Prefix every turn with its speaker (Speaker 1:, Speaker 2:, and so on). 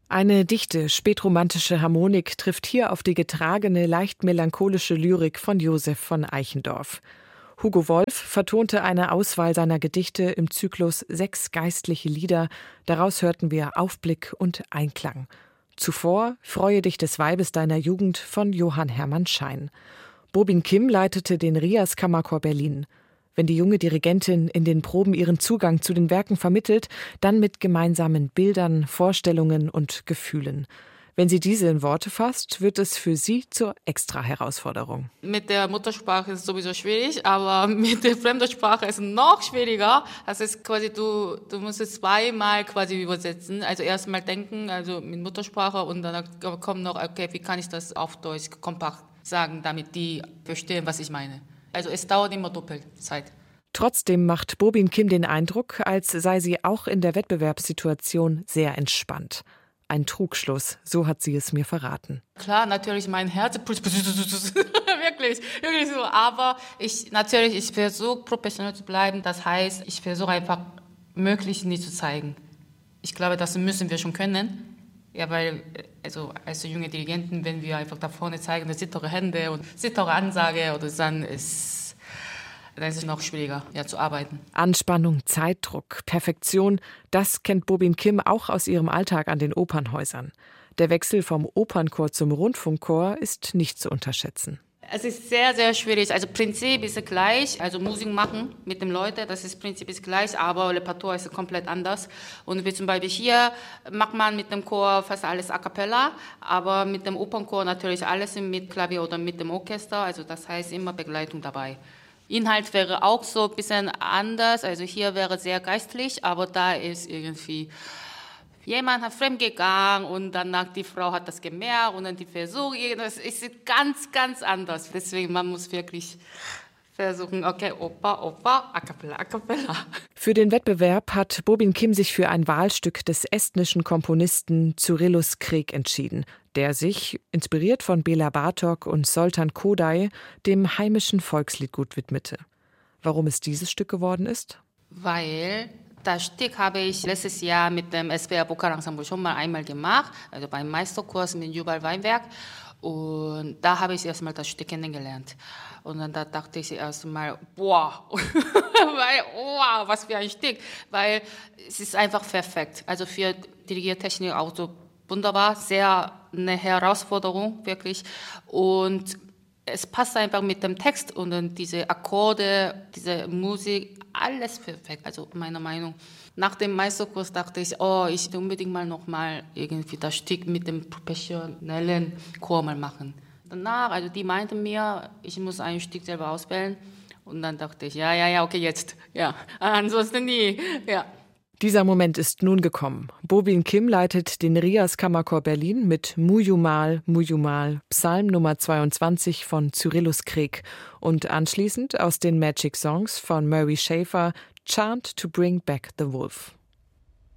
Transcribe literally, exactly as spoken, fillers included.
Speaker 1: Eine dichte, spätromantische Harmonik trifft hier auf die getragene, leicht melancholische Lyrik von Josef von Eichendorff. Hugo Wolf vertonte eine Auswahl seiner Gedichte im Zyklus Sechs geistliche Lieder. Daraus hörten wir Aufblick und Einklang. Zuvor Freue dich des Weibes deiner Jugend von Johann Hermann Schein. Bobin Kim leitete den Rias Kammerchor Berlin. Wenn die junge Dirigentin in den Proben ihren Zugang zu den Werken vermittelt, dann mit gemeinsamen Bildern, Vorstellungen und Gefühlen. Wenn sie diese in Worte fasst, wird es für sie zur Extra-Herausforderung.
Speaker 2: Mit der Muttersprache ist es sowieso schwierig, aber mit der Fremdsprache ist es noch schwieriger. Das ist quasi, du, du musst es zweimal quasi übersetzen. Also erstmal denken, also mit Muttersprache und dann kommt noch, okay, wie kann ich das auf Deutsch kompakt sagen, damit die verstehen, was ich meine. Also es dauert immer doppelt Zeit.
Speaker 1: Trotzdem macht Bobin Kim den Eindruck, als sei sie auch in der Wettbewerbssituation sehr entspannt. Ein Trugschluss, so hat sie es mir verraten.
Speaker 2: Klar, natürlich mein Herz, wirklich, wirklich so. Aber ich natürlich, ich versuche professionell zu bleiben. Das heißt, ich versuche einfach möglichst nicht zu zeigen. Ich glaube, das müssen wir schon können. Ja, weil also als junge Dirigenten, wenn wir einfach da vorne zeigen, das sittere Hände und sittere Ansage oder dann ist, dann ist es noch schwieriger, ja, zu arbeiten.
Speaker 1: Anspannung, Zeitdruck, Perfektion, das kennt Bobin Kim auch aus ihrem Alltag an den Opernhäusern. Der Wechsel vom Opernchor zum Rundfunkchor ist nicht zu unterschätzen.
Speaker 2: Es ist sehr, sehr schwierig. Also Prinzip ist gleich, also Musik machen mit den Leuten, das ist Prinzip ist gleich, aber Repertoire ist komplett anders. Und wie zum Beispiel hier macht man mit dem Chor fast alles a cappella, aber mit dem Opernchor natürlich alles mit Klavier oder mit dem Orchester, also das heißt immer Begleitung dabei. Inhalt wäre auch so ein bisschen anders, also hier wäre sehr geistlich, aber da ist irgendwie... Jemand hat fremdgegangen und danach die Frau hat das gemerkt und dann die Versuche, das ist ganz, ganz anders. Deswegen, man muss wirklich versuchen, okay, Oper, Oper, a cappella, a cappella.
Speaker 1: Für den Wettbewerb hat Bobin Kim sich für ein Wahlstück des estnischen Komponisten Cyrillus Kreek entschieden, der sich, inspiriert von Béla Bartók und Zoltán Kodály, dem heimischen Volksliedgut widmete. Warum es dieses Stück geworden ist?
Speaker 2: Weil... Das Stück habe ich letztes Jahr mit dem S W R Vokalensemble schon mal einmal gemacht, also beim Meisterkurs mit Jubal Weinberg. Und da habe ich erstmal das Stück kennengelernt. Und dann da dachte ich erstmal, boah, weil, wow, was für ein Stück. Weil es ist einfach perfekt. Also für Dirigiertechnik auch so wunderbar, sehr eine Herausforderung, wirklich. Und es passt einfach mit dem Text und dann diese Akkorde, diese Musik, alles perfekt, also meiner Meinung. Nach dem Meisterkurs dachte ich, oh, ich will unbedingt mal nochmal irgendwie das Stück mit dem professionellen Chor mal machen. Danach, also die meinten mir, ich muss ein Stück selber auswählen und dann dachte ich, ja, ja, ja, okay, jetzt, ja, ansonsten nie, ja.
Speaker 1: Dieser Moment ist nun gekommen. Bobin Kim leitet den Rias Kammerchor Berlin mit Mujjumal, Mujjumal, Psalm Nummer zweiundzwanzig von Cyrillus Kreek und anschließend aus den Magic Songs von Murray Schafer, Chant to Bring Back the Wolf.